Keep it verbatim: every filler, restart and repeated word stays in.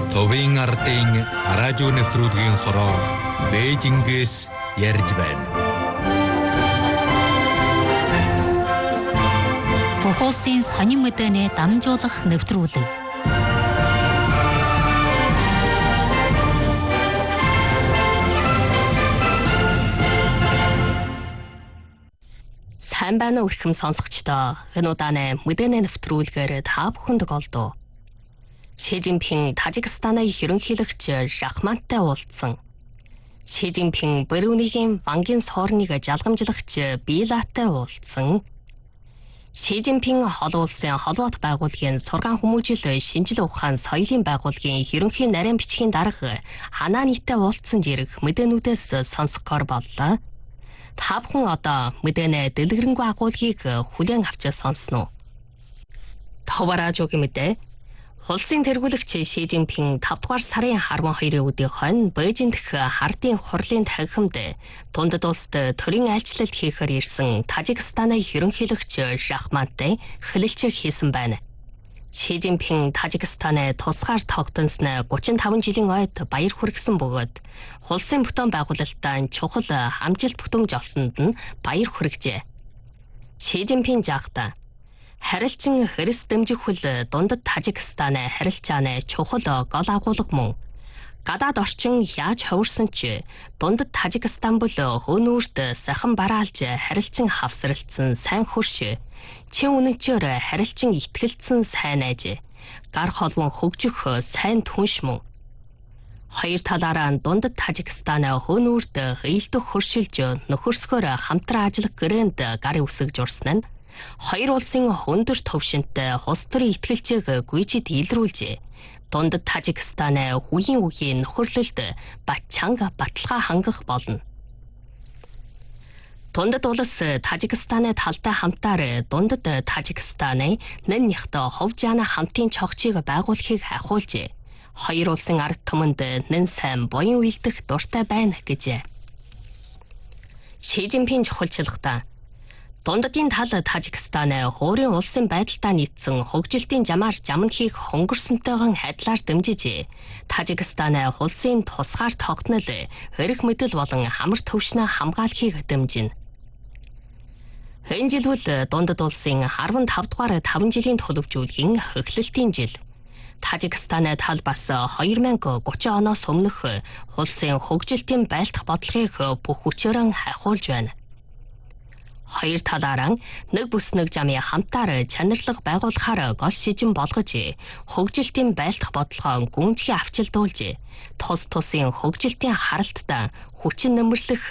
Төвийн ардын радио нэвтрүүлгийн хороо Бээжингээс ярьж байна. Бүх улсын сонин мэдээний дамжуулах нэвтрүүлэг. Сайн байна уу эрхэм сонсогчдоо. Энэ удааны мэдээний нэвтрүүлгээр та бүхэнд голдуу. Ши Жинпин Тажикстаны ерөнхийлөгч Рахмантай уулзсан. Ши Жинпин Брунейгийн банкын соорныг жалгамжлагч Билатай уулзсан. Ши Жинпин олон улсын холбоот байгууллагын сургаан хүмүүжил шинжлэх ухаан соёлын байгууллагын ерөнхий нарийн бичгийн дарга Хананитай уулзсан зэрэг мэдээнүүдээс сонсгохоор боллоо. Та бүхэн одоо мэдээний дэлгэрэнгүй агуулгыг хүлээн авч сонсноо. Товаражуугийн мэдээ. Улсын тэргүүлэгч Ши Жинпин тавд дугаар сарын арван хоёрын өдрийн хойно Бээжин дэх хардын хурлын танхимд дундад улсад төрийн айлчлалт хийхээр ирсэн Тажикстаны ерөнхийлөгч Рахмантай хэлэлцээ хийсэн байна. Ши Жинпин Тажикстаны тусгаар тогтносноо гучин таван жилийн ойд баяр хүргэсэн бөгөөд улсын бүтээн байгуулалтаа чухал амжилт бүтэмж олсонд нь баяр хүргэжээ. Ши Жинпин жаахта харилцан хэрэс дэмжихүүл дундад Тажикстаны харилцааны чухал гол агуулга мөн. Гадаад орчин яаж хувирсан ч дундад Тажикстан бол хөөнүүрт сахан бараалж харилцан хавсралцсан сайн хөрш. Чин үнэнчээр харилцан итгэлцсэн сайн айж. Гар холбон хөгжих сайн түнш мөн. Хоёр талаараа дундад Тажикстаны хөөнүүрт ээлдөх хөршилж нөхөрсгөр хамтран ажиллах гэрээнд гарын үсэг журсан нь хоёр улсын өндөр төвшөнтэй улс төрийн итгэлжээг гүйцэд илрүүлжээ. Дундад Тажикстаны үеийн үеийн нөхөрлөлд бат чанга баталгаа хангах болно. Дундад улс Тажикстаны талтай хамтаар дундад Тажикстаны нэн нягта ховжаана хамтын цогцыг байгуулахыг ахиулжээ. Хоёр улсын ард түмэнд нэн сайн буян үйлдэх дуртай байна гэжээ. Ши Жинпин чухалчилгахдаа дундадын тал Тажикстаны өөрийн улсын байдалтай нийцсэн хөгжилтийн жамаар жамн хийх хөнгөрсөнтэйгэн адилаар дэмжижээ. Тажикстаны улсын тусгаар тогтнол эрх мэдэл болон амар төвшнө хамгаалахыг дэмжинэ. Энэ жил бол дундад улсын арван тав дугаар таван жилийн төлөвжүүлгийн эхлэлтийн жил. Тажикстаны тал бас хоёр мянга гучин оноос өмнөх улсын хөгжилтийн байлдах бодлогыг бүх хүчээрэн ахиулж байна. Хоёр талаараа нэг бүс нэг жамын хамтаар чанарлаг байгуулахаар гол шижин болгож хөгжилтийн байлдах бодлогоо гүнзгий авчилдуулж тус тусын хөгжилтийн харалтаа хүчин нэмэрлэх